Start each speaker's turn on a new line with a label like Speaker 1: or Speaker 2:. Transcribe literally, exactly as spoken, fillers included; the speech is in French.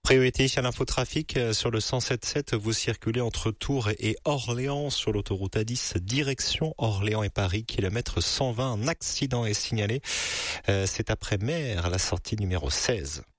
Speaker 1: Priorité à l'infotrafic sur le cent sept sept, vous circulez entre Tours et Orléans sur l'autoroute A dix, direction Orléans et Paris, kilomètre cent vingt. Un accident est signalé. C'est après Mer, la sortie numéro seize.